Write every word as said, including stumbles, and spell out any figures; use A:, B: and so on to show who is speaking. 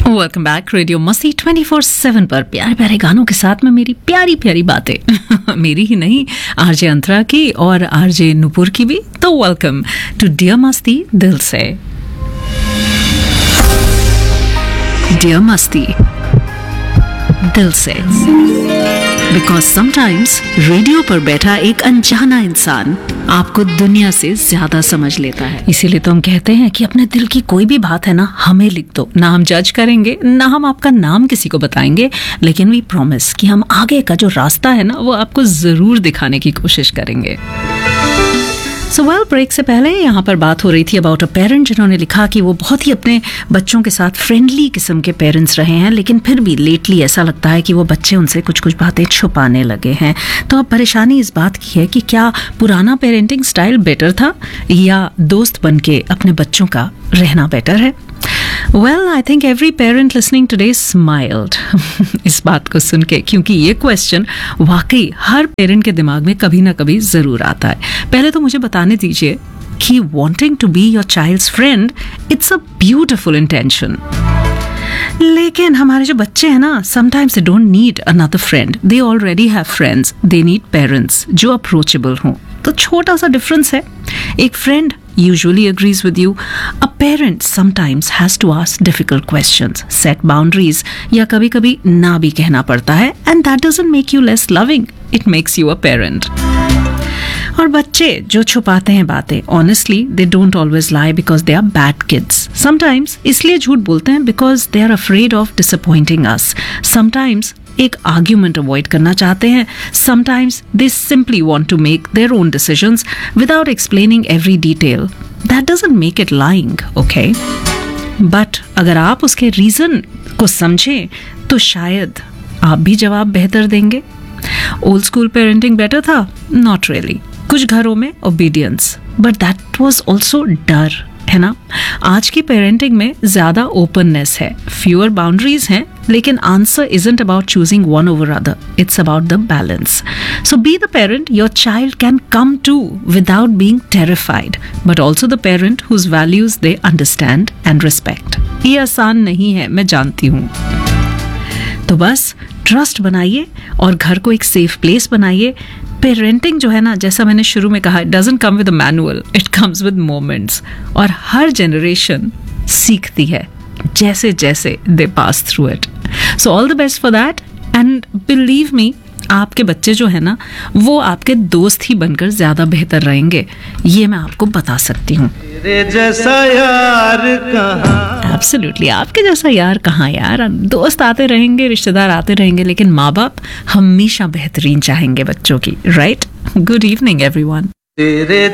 A: Welcome back. Radio मस्ती twenty four seven पर प्यारे प्यारे गानों के साथ में मेरी प्यारी प्यारी बातें मेरी ही नहीं, आरजे अंतरा की और आरजे नुपुर की भी। तो वेलकम टू डियर मस्ती दिल से। डियर मस्ती दिल से, बिकॉज समटाइम्स रेडियो पर बैठा एक अनजाना इंसान आपको दुनिया से ज्यादा समझ लेता है। इसीलिए तो हम कहते हैं कि अपने दिल की कोई भी बात है ना, हमें लिख दो। ना हम जज करेंगे, ना हम आपका नाम किसी को बताएंगे, लेकिन वी प्रॉमिस कि हम आगे का जो रास्ता है ना, वो आपको जरूर दिखाने की कोशिश करेंगे। सो वेल, ब्रेक से पहले यहाँ पर बात हो रही थी अबाउट अ पेरेंट जिन्होंने लिखा कि वो बहुत ही अपने बच्चों के साथ फ्रेंडली किस्म के पेरेंट्स रहे हैं, लेकिन फिर भी लेटली ऐसा लगता है कि वो बच्चे उनसे कुछ कुछ बातें छुपाने लगे हैं। तो अब परेशानी इस बात की है कि क्या पुराना पेरेंटिंग स्टाइल बेटर था या दोस्त बन के अपने बच्चों का रहना बेटर है? Well, I think every parent listening today smiled इस बात को सुन के, क्योंकि ये क्वेश्चन वाकई हर पेरेंट के दिमाग में कभी ना कभी जरूर आता है। पहले तो मुझे बताने दीजिए कि wanting to be your child's friend, it's a beautiful intention। लेकिन हमारे जो बच्चे हैं ना, sometimes they don't need another friend, they already have friends, they need parents जो approachable हों। तो छोटा सा डिफरेंस है। एक friend usually agrees with you. A parent sometimes has to ask difficult questions, set boundaries, या कभी कभी ना भी कहना पड़ता है, and that doesn't make you less loving. It makes you a parent. और बच्चे जो छुपाते हैं बातें, honestly, they don't always lie because they are bad kids. Sometimes इसलिए झूठ बोलते हैं because they are afraid of disappointing us. Sometimes एक आर्ग्यूमेंट अवॉइड करना चाहते हैं। Sometimes they simply want to make their own decisions without explaining every detail. That doesn't make it lying, okay? But अगर आप उसके रीजन को समझें तो शायद आप भी जवाब बेहतर देंगे। ओल्ड स्कूल पेरेंटिंग बेटर था? Not really. कुछ घरों में obedience, but that was also डर, है ना? आज की पेरेंटिंग में ज्यादा ओपननेस है, फ्यूअर बाउंड्रीज हैं, लेकिन answer isn't about choosing one over other, it's about the balance. So be the parent your child can come to without being terrified, but also the parent whose values they understand and respect. ये आसान नहीं है, मैं जानती हूँ। तो बस trust बनाइए और घर को एक सेफ प्लेस बनाइए। पेरेंटिंग जो है ना, जैसा मैंने शुरू में कहा, it doesn't come with a manual, it comes with moments. और हर जनरेशन सीखती है जैसे जैसे दे pass through it. So all the best for that, and believe me, आपके बच्चे जो है ना, वो आपके दोस्त ही बनकर ज्यादा बेहतर रहेंगे, ये मैं आपको बता सकती हूँ। जैसा यार कहाँ, एब्सोल्युटली, आपके जैसा यार कहाँ यार। दोस्त आते रहेंगे, रिश्तेदार आते रहेंगे, लेकिन माँ बाप हमेशा बेहतरीन चाहेंगे बच्चों की, राइट? Good evening everyone.